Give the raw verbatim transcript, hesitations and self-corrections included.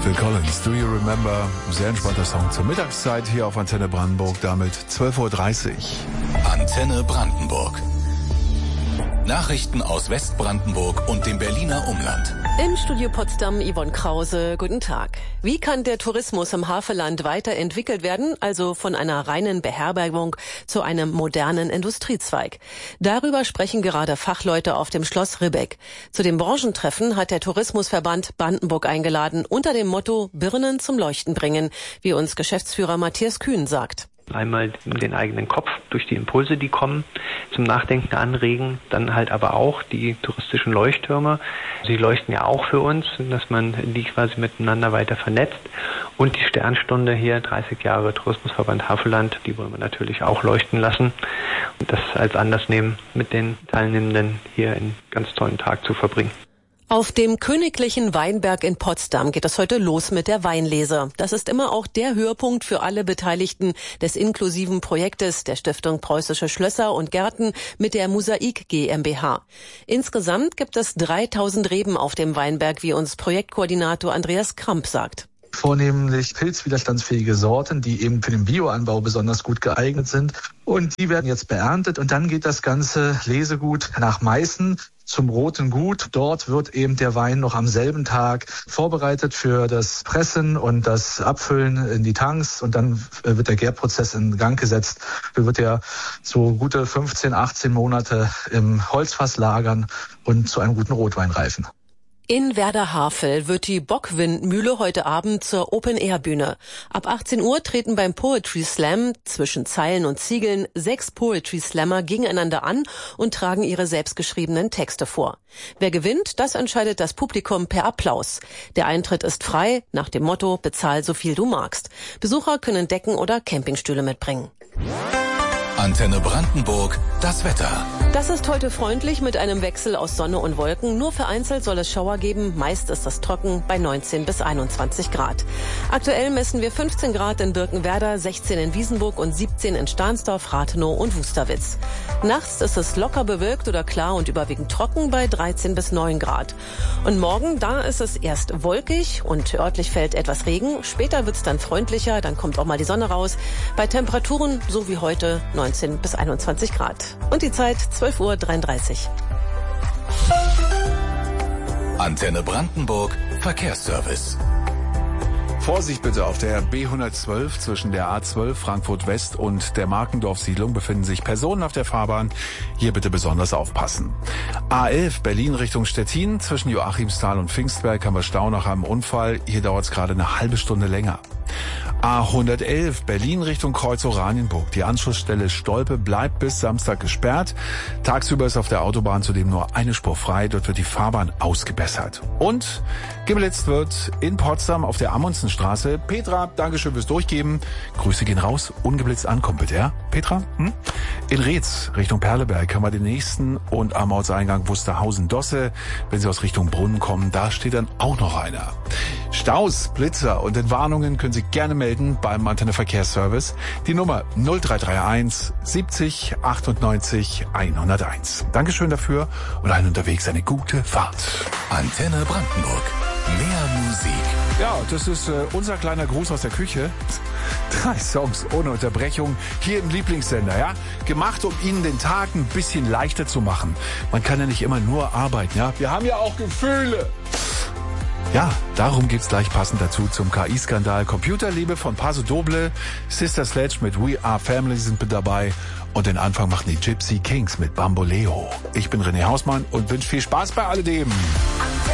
Phil Collins, Do You Remember? Sehr entspannter Song zur Mittagszeit hier auf Antenne Brandenburg, damit zwölf Uhr dreißig. Antenne Brandenburg. Nachrichten aus Westbrandenburg und dem Berliner Umland. Im Studio Potsdam Yvonne Krause, guten Tag. Wie kann der Tourismus im Havelland weiterentwickelt werden, also von einer reinen Beherbergung zu einem modernen Industriezweig? Darüber sprechen gerade Fachleute auf dem Schloss Ribbeck. Zu dem Branchentreffen hat der Tourismusverband Brandenburg eingeladen, unter dem Motto Birnen zum Leuchten bringen, wie uns Geschäftsführer Matthias Kühn sagt. Einmal den eigenen Kopf durch die Impulse, die kommen, zum Nachdenken anregen, dann halt aber auch die touristischen Leuchttürme. Sie leuchten ja auch für uns, dass man die quasi miteinander weiter vernetzt. Und die Sternstunde hier, dreißig Jahre Tourismusverband Havelland, die wollen wir natürlich auch leuchten lassen. Und das als Anlass nehmen, mit den Teilnehmenden hier einen ganz tollen Tag zu verbringen. Auf dem Königlichen Weinberg in Potsdam geht es heute los mit der Weinlese. Das ist immer auch der Höhepunkt für alle Beteiligten des inklusiven Projektes der Stiftung Preußische Schlösser und Gärten mit der Mosaik GmbH. Insgesamt gibt es dreitausend Reben auf dem Weinberg, wie uns Projektkoordinator Andreas Kramp sagt. Vornehmlich pilzwiderstandsfähige Sorten, die eben für den Bioanbau besonders gut geeignet sind. Und die werden jetzt beerntet und dann geht das ganze Lesegut nach Meißen zum Roten Gut. Dort wird eben der Wein noch am selben Tag vorbereitet für das Pressen und das Abfüllen in die Tanks und dann wird der Gärprozess in Gang gesetzt. Da wird er so gute fünfzehn, achtzehn Monate im Holzfass lagern und zu einem guten Rotwein reifen. In Werder-Havel wird die Bockwindmühle heute Abend zur Open-Air-Bühne. Ab achtzehn Uhr treten beim Poetry Slam zwischen Zeilen und Ziegeln sechs Poetry Slammer gegeneinander an und tragen ihre selbstgeschriebenen Texte vor. Wer gewinnt, das entscheidet das Publikum per Applaus. Der Eintritt ist frei, nach dem Motto bezahl so viel du magst. Besucher können Decken oder Campingstühle mitbringen. Antenne Brandenburg, das Wetter. Das ist heute freundlich mit einem Wechsel aus Sonne und Wolken. Nur vereinzelt soll es Schauer geben. Meist ist es trocken bei neunzehn bis einundzwanzig Grad. Aktuell messen wir fünfzehn Grad in Birkenwerder, sechzehn in Wiesenburg und siebzehn in Stahnsdorf, Rathenow und Wusterwitz. Nachts ist es locker bewölkt oder klar und überwiegend trocken bei dreizehn bis neun Grad. Und morgen, da ist es erst wolkig und örtlich fällt etwas Regen. Später wird es dann freundlicher, dann kommt auch mal die Sonne raus. Bei Temperaturen, so wie heute, neunzehn bis einundzwanzig Grad. Und die Zeit zwölf Uhr dreiunddreißig. Antenne Brandenburg, Verkehrsservice. Vorsicht bitte, auf der B hundertzwölf zwischen der A zwölf Frankfurt West und der Markendorf-Siedlung befinden sich Personen auf der Fahrbahn. Hier bitte besonders aufpassen. A elf Berlin Richtung Stettin zwischen Joachimsthal und Pfingstberg haben wir Stau nach einem Unfall. Hier dauert es gerade eine halbe Stunde länger. A hundertelf Berlin Richtung Kreuz Oranienburg. Die Anschlussstelle Stolpe bleibt bis Samstag gesperrt. Tagsüber ist auf der Autobahn zudem nur eine Spur frei. Dort wird die Fahrbahn ausgebessert. Und geblitzt wird in Potsdam auf der Amundsenstraße. Petra, Dankeschön fürs Durchgeben. Grüße gehen raus. Ungeblitzt ankommen bitte, ja? Petra? Hm? In Reetz Richtung Perleberg haben wir den nächsten und am Ortseingang Wusterhausen-Dosse. Wenn Sie aus Richtung Brunnen kommen, da steht dann auch noch einer. Staus, Blitzer und Entwarnungen können Sie gerne melden beim Antenne Verkehrsservice. Die Nummer null drei drei eins siebzig achtundneunzig hunderteins. Dankeschön dafür und allen unterwegs eine gute Fahrt. Antenne Brandenburg. Mehr Musik. Ja, das ist äh, unser kleiner Gruß aus der Küche. Drei Songs ohne Unterbrechung hier im Lieblingssender, ja? Gemacht, um Ihnen den Tag ein bisschen leichter zu machen. Man kann ja nicht immer nur arbeiten, ja? Wir haben ja auch Gefühle. Ja, darum geht's gleich passend dazu zum K I-Skandal. Computerliebe von Paso Doble, Sister Sledge mit We Are Family sind mit dabei und den Anfang machen die Gypsy Kings mit Bamboleo. Ich bin René Hausmann und wünsche viel Spaß bei alledem.